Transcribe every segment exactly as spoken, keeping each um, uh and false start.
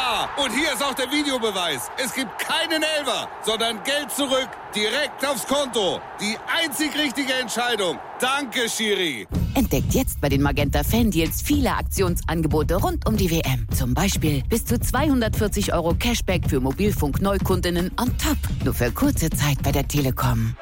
Ja! Und hier ist auch der Videobeweis. Es gibt keinen Elfer, sondern Geld zurück, direkt aufs Konto. Die einzig richtige Entscheidung. Danke, Schiri. Entdeckt jetzt bei den Magenta Fan-Deals viele Aktionsangebote rund um die W M. Zum Beispiel bis zu zweihundertvierzig Euro Cashback für Mobilfunk-Neukundinnen on top. Nur für kurze Zeit bei der Telekom.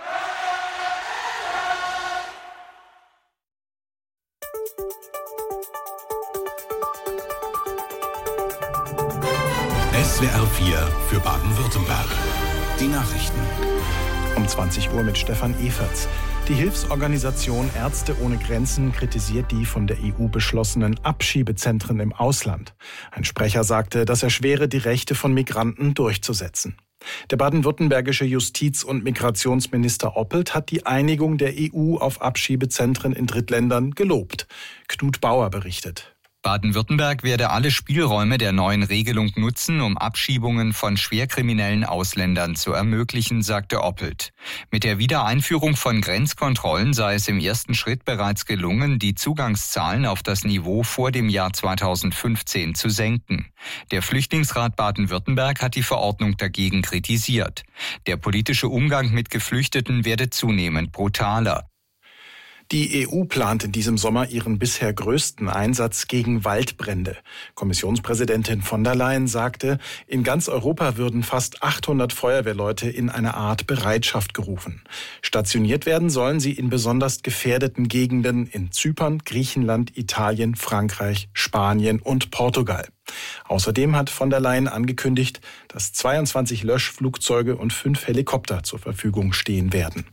S W R vier für Baden-Württemberg. Die Nachrichten. Um zwanzig Uhr mit Stefan Eferts. Die Hilfsorganisation Ärzte ohne Grenzen kritisiert die von der E U beschlossenen Abschiebezentren im Ausland. Ein Sprecher sagte, das erschwere die Rechte von Migranten durchzusetzen. Der baden-württembergische Justiz- und Migrationsminister Oppelt hat die Einigung der E U auf Abschiebezentren in Drittländern gelobt. Knut Bauer berichtet. Baden-Württemberg werde alle Spielräume der neuen Regelung nutzen, um Abschiebungen von schwerkriminellen Ausländern zu ermöglichen, sagte Oppelt. Mit der Wiedereinführung von Grenzkontrollen sei es im ersten Schritt bereits gelungen, die Zugangszahlen auf das Niveau vor dem Jahr zweitausendfünfzehn zu senken. Der Flüchtlingsrat Baden-Württemberg hat die Verordnung dagegen kritisiert. Der politische Umgang mit Geflüchteten werde zunehmend brutaler. Die E U plant in diesem Sommer ihren bisher größten Einsatz gegen Waldbrände. Kommissionspräsidentin von der Leyen sagte, in ganz Europa würden fast achthundert Feuerwehrleute in eine Art Bereitschaft gerufen. Stationiert werden sollen sie in besonders gefährdeten Gegenden in Zypern, Griechenland, Italien, Frankreich, Spanien und Portugal. Außerdem hat von der Leyen angekündigt, dass zweiundzwanzig Löschflugzeuge und fünf Helikopter zur Verfügung stehen werden.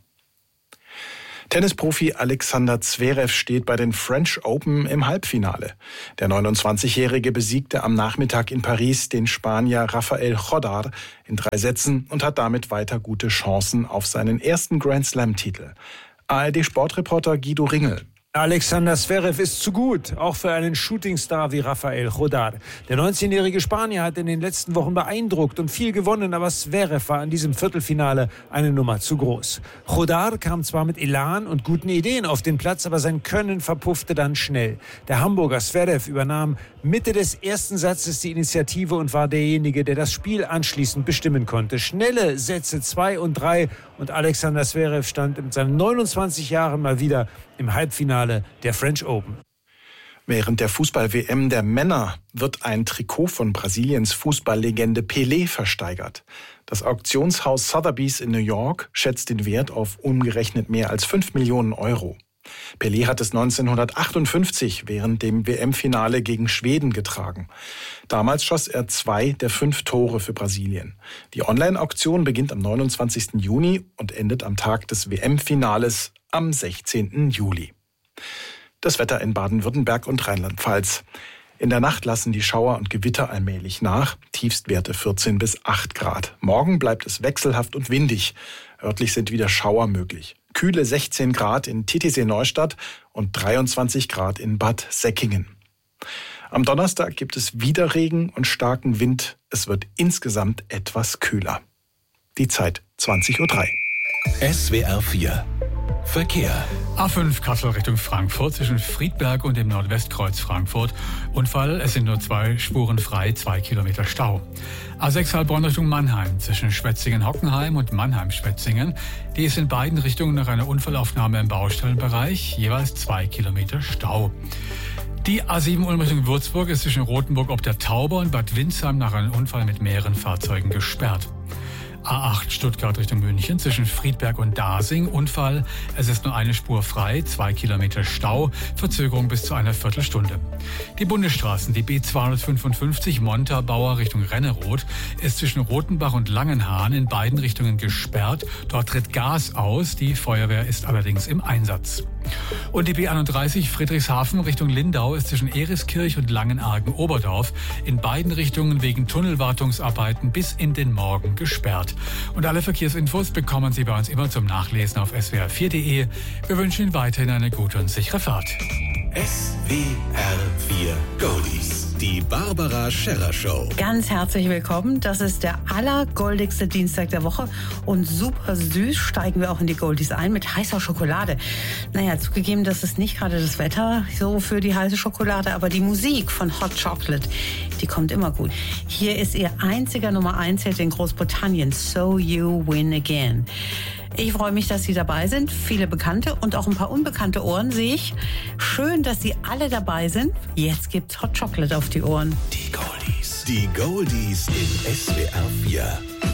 Tennisprofi Alexander Zverev steht bei den French Open im Halbfinale. Der neunundzwanzigjährige besiegte am Nachmittag in Paris den Spanier Rafael Jodar in drei Sätzen und hat damit weiter gute Chancen auf seinen ersten Grand-Slam-Titel. A R D-Sportreporter Guido Ringel. Alexander Zverev ist zu gut, auch für einen Shootingstar wie Rafael Jodar. Der neunzehnjährige Spanier hat in den letzten Wochen beeindruckt und viel gewonnen, aber Zverev war in diesem Viertelfinale eine Nummer zu groß. Jodar kam zwar mit Elan und guten Ideen auf den Platz, aber sein Können verpuffte dann schnell. Der Hamburger Zverev übernahm Mitte des ersten Satzes die Initiative und war derjenige, der das Spiel anschließend bestimmen konnte. Schnelle Sätze zwei und drei und Alexander Zverev stand mit seinen neunundzwanzig Jahren mal wieder im Halbfinale der French Open. Während der Fußball-W M der Männer wird ein Trikot von Brasiliens Fußballlegende Pelé versteigert. Das Auktionshaus Sotheby's in New York schätzt den Wert auf umgerechnet mehr als fünf Millionen Euro. Pelé hat es neunzehnhundertachtundfünfzig während dem W M-Finale gegen Schweden getragen. Damals schoss er zwei der fünf Tore für Brasilien. Die Online-Auktion beginnt am neunundzwanzigsten Juni und endet am Tag des W M-Finales am sechzehnten Juli. Das Wetter in Baden-Württemberg und Rheinland-Pfalz. In der Nacht lassen die Schauer und Gewitter allmählich nach. Tiefstwerte vierzehn bis acht Grad. Morgen bleibt es wechselhaft und windig. Örtlich sind wieder Schauer möglich. Kühle sechzehn Grad in Titisee-Neustadt und dreiundzwanzig Grad in Bad Säckingen. Am Donnerstag gibt es wieder Regen und starken Wind. Es wird insgesamt etwas kühler. Die Zeit zwanzig Uhr drei. S W R vier Verkehr. A fünf Kassel Richtung Frankfurt zwischen Friedberg und dem Nordwestkreuz Frankfurt. Unfall, es sind nur zwei Spuren frei, zwei Kilometer Stau. A sechs Heilbronn Richtung Mannheim zwischen Schwetzingen-Hockenheim und Mannheim-Schwetzingen. Die ist in beiden Richtungen nach einer Unfallaufnahme im Baustellenbereich, jeweils zwei Kilometer Stau. Die A sieben Ulm Richtung Würzburg ist zwischen Rothenburg ob der Tauber und Bad Windsheim nach einem Unfall mit mehreren Fahrzeugen gesperrt. A acht Stuttgart Richtung München zwischen Friedberg und Dasing. Unfall, es ist nur eine Spur frei, zwei Kilometer Stau, Verzögerung bis zu einer Viertelstunde. Die Bundesstraßen, die B zweihundertfünfundfünfzig Montabaur Richtung Renneroth, ist zwischen Rotenbach und Langenhahn in beiden Richtungen gesperrt. Dort tritt Gas aus, die Feuerwehr ist allerdings im Einsatz. Und die B einunddreißig Friedrichshafen Richtung Lindau ist zwischen Eriskirch und Langenargen-Oberdorf in beiden Richtungen wegen Tunnelwartungsarbeiten bis in den Morgen gesperrt. Und alle Verkehrsinfos bekommen Sie bei uns immer zum Nachlesen auf S W R vier Punkt de. Wir wünschen Ihnen weiterhin eine gute und sichere Fahrt. S W R vier Goldies. Die Barbara Scherrer Show. Ganz herzlich willkommen. Das ist der allergoldigste Dienstag der Woche. Und super süß steigen wir auch in die Goldies ein mit heißer Schokolade. Naja, zugegeben, das ist nicht gerade das Wetter so für die heiße Schokolade, aber die Musik von Hot Chocolate, die kommt immer gut. Hier ist ihr einziger Nummer eins Hit in Großbritannien, So You Win Again. Ich freue mich, dass Sie dabei sind. Viele bekannte und auch ein paar unbekannte Ohren sehe ich. Schön, dass Sie alle dabei sind. Jetzt gibt's Hot Chocolate auf die Ohren. Die Goldies. Die Goldies in S W R vier.